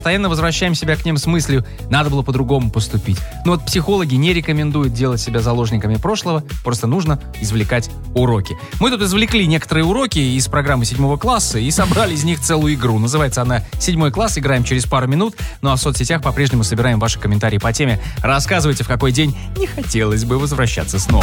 постоянно возвращаем себя к ним с мыслью, надо было по-другому поступить. Но вот психологи не рекомендуют делать себя заложниками прошлого, просто нужно извлекать уроки. Мы тут извлекли некоторые уроки из программы 7 класса и собрали из них целую игру. Называется она «7 класс», играем через пару минут. Ну а в соцсетях по-прежнему собираем ваши комментарии по теме. Рассказывайте, в какой день не хотелось бы возвращаться снова.